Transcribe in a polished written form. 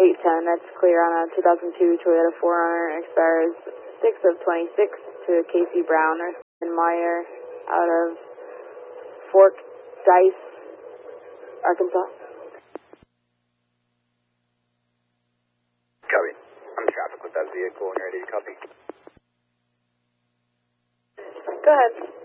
810, that's clear on a 2002 Toyota 4Runner, expires 6 of 26 to Casey Brown and Meyer out of Fork Dice, Arkansas. Copy. I'm in traffic with that vehicle and ready to copy. Go ahead.